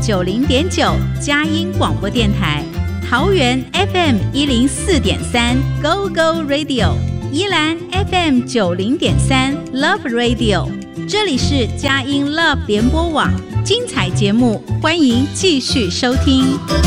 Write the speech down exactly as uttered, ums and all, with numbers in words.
九零点九佳音广播电台，桃园 F M 一零四点三 Go Go Radio， 宜兰 F M 九零点三 Love Radio。这里是佳音 Love 联播网，精彩节目，欢迎继续收听。